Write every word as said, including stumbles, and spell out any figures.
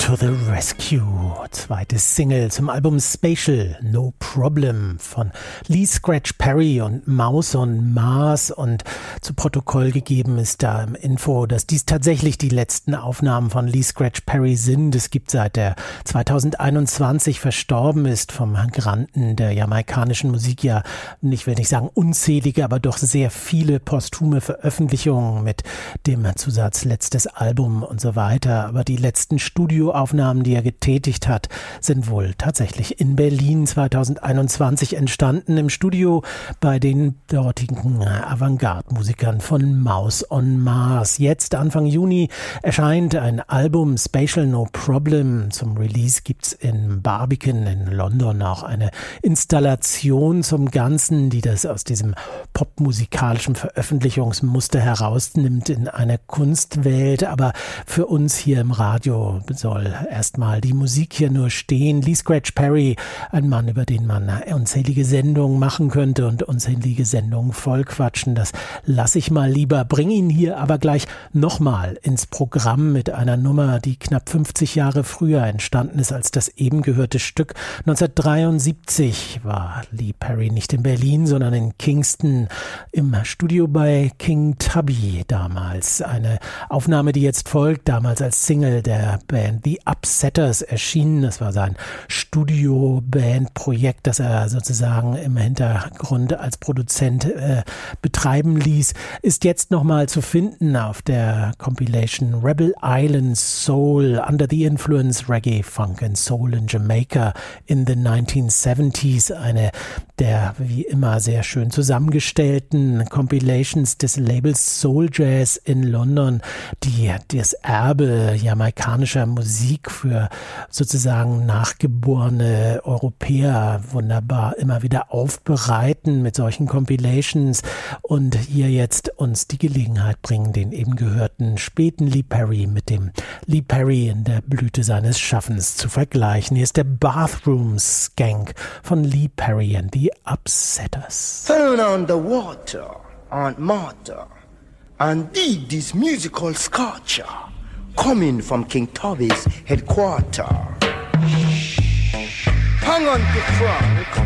to the Rescue, zweites Single zum Album Spatial, No Problem von Lee Scratch Perry und Mouse on Mars, und zu Protokoll gegeben ist da im Info, dass dies tatsächlich die letzten Aufnahmen von Lee Scratch Perry sind. Es gibt, seit er zweitausendeinundzwanzig verstorben ist, vom Granden der jamaikanischen Musik, ja, ich will nicht sagen unzählige, aber doch sehr viele posthume Veröffentlichungen mit dem Zusatz letztes Album und so weiter. Aber die letzten Studioaufnahmen, die er getätigt hat, sind wohl tatsächlich in Berlin zweitausendeinundzwanzig entstanden, im Studio bei den dortigen Avantgarde-Musikern von Mouse on Mars. Jetzt, Anfang Juni, erscheint ein Album, Spatial No Problem. Zum Release gibt's in Barbican in London auch eine Installation zum Ganzen, die das aus diesem popmusikalischen Veröffentlichungsmuster herausnimmt in eine Kunstwelt. Aber für uns hier im Radio soll erstmal die Musik hier nur stehen. Lee Scratch Perry, ein Mann, über den man unzählige Sendungen machen könnte und unzählige Sendungen vollquatschen. Das lasse ich mal lieber. Bring ihn hier aber gleich nochmal ins Programm mit einer Nummer, die knapp fünfzig Jahre früher entstanden ist als das eben gehörte Stück. neunzehnhundertdreiundsiebzig war Lee Perry nicht in Berlin, sondern in Kingston im Studio bei King Tubby damals. Eine Aufnahme, die jetzt folgt, damals als Single der Band The Upsetters erschienen. Das war sein Studio-Band-Projekt, das er sozusagen im Hintergrund als Produzent äh, betreiben ließ, ist jetzt nochmal zu finden auf der Compilation Rebel Island Soul, Under the Influence Reggae, Funk and Soul in Jamaica in the nineteen seventies. Eine der wie immer sehr schön zusammengestellten Compilations des Labels Soul Jazz in London, die das Erbe jamaikanischer Musik für sozusagen nachgeborene Europäer wunderbar immer wieder aufbereiten mit solchen Compilations und hier jetzt uns die Gelegenheit bringen, den eben gehörten späten Lee Perry mit dem Lee Perry in der Blüte seines Schaffens zu vergleichen. Hier ist der Bathroom Skank von Lee Perry and the Upsetters. Turn on the water, Aunt Martha, and dig this musical sculpture coming from King Tubby's headquarters. Hang on to Frank.